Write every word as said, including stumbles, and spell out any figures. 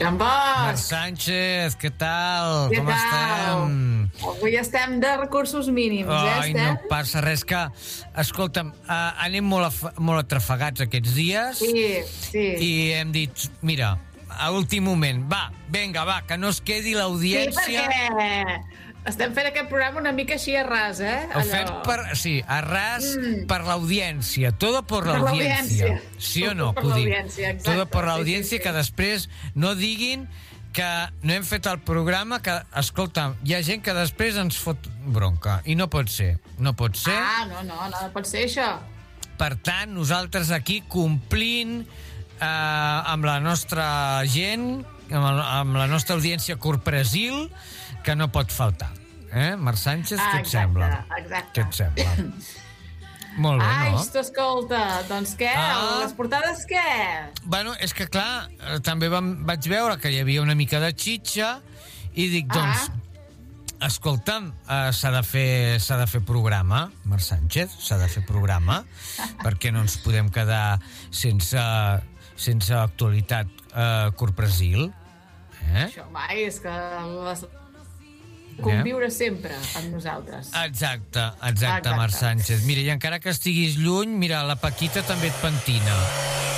Joan Marc Bosch. Sánchez, què tal? Què Com tal? estem? Avui estem de recursos mínims, eh? Ai, Estem? no passa res, que, escolta'm, uh, anem molt, af- molt atrafegats aquests dies Sí, sí. i hem dit, mira, a últim moment, va, vinga, va, que no es quedi Sí, l'audiència... perquè estem fent aquest programa una mica així a ras, eh? Ho fem per, sí, a ras mm. per l'audiència, todo por la Per audiencia. l'audiència. Sí o Todo no? per Que ho dic. l'audiència, exacte. Todo por la Sí, sí, audiencia, sí. que després no diguin que no hem fet el programa, que, escolta, hi ha gent que després ens fot bronca, i no pot ser, no pot ser. Ah, no, no, no pot ser això. Per tant, nosaltres aquí complint eh, amb la nostra gent, amb, el, amb la nostra audiència corpresil, que no pot faltar. Eh? Marc Sánchez, Ah, què et exacte, sembla? exacte. Què et sembla? Molt bé, Ai, no? escolta, doncs què? Ah. Les portades què? Bueno, és que clar, eh, també vam, vaig veure que hi havia una mica de xitxa i dic, doncs, Ah. escolta'm, eh, s'ha de fer s'ha de fer programa, Marc Sánchez, s'ha de fer programa, perquè no ens podem quedar sense, sense actualitat eh, corpresil. Eh? Això mai, és que les... conviure sempre amb nosaltres. Exacte, exacte, Exacte. Marc Sánchez. Mira, i encara que estiguis lluny, mira, la Paquita també et pentina.